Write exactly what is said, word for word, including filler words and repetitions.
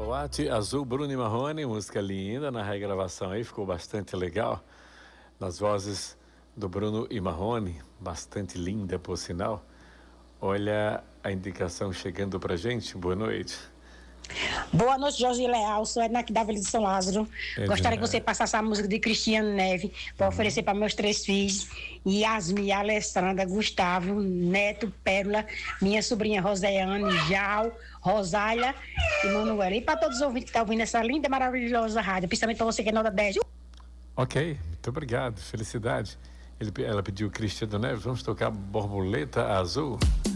Boate Azul, Bruno e Marrone, música linda na regravação aí, ficou bastante legal. Nas vozes do Bruno e Marrone, bastante linda por sinal. Olha a indicação chegando pra gente, boa noite. Boa noite, Jorge Leal, sou Edna aqui da Vila de São Lázaro. É Gostaria de... que você passasse a música de Cristiano Neve para uhum. oferecer para meus três filhos, Yasmin, Alessandra, Gustavo, Neto, Pérola, minha sobrinha Roseane, Jal, Rosália e Manuela. E para todos os ouvintes que estão ouvindo essa linda e maravilhosa rádio, principalmente para você que é nota dez. Ok, muito obrigado, felicidade. Ele, ela pediu Cristiano Neves, vamos tocar Borboleta Azul.